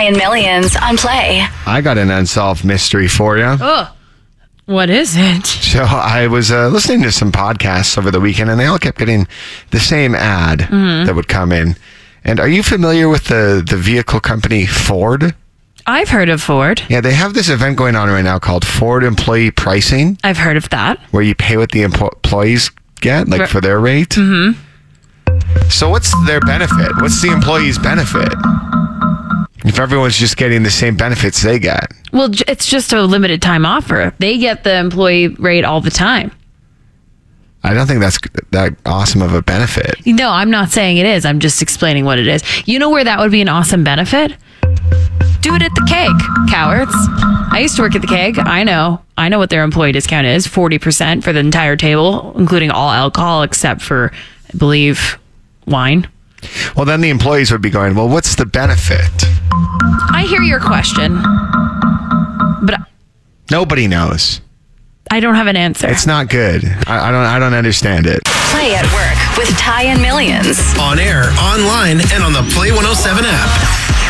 Ty and Millions on Play. I got an unsolved mystery for you. Oh, what is it? So I was listening to some podcasts over the weekend, and they all kept getting the same ad that would come in. And are you familiar with the vehicle company Ford? I've heard of Ford. Yeah, they have this event going on right now called Ford Employee Pricing, I've heard of that. where you pay what the employees get, like for their rate. Mm-hmm. So what's their benefit? What's the employee's benefit? If everyone's just getting the same benefits they get. Well, it's just a limited time offer. They get the employee rate all the time. I don't think that's that awesome of a benefit. No, I'm not saying it is. I'm just explaining what it is. You know where that would be an awesome benefit? Do it at the Keg, cowards. I used to work at the Keg. I know what their employee discount is. 40% for the entire table, including all alcohol except for, I believe, wine. Well, then the employees would be going, well, what's the benefit? I hear your question, but Nobody knows. I don't have an answer. It's not good. I don't understand it. Play at work with Ty and Millions. On air, online, and on the Play 107 app.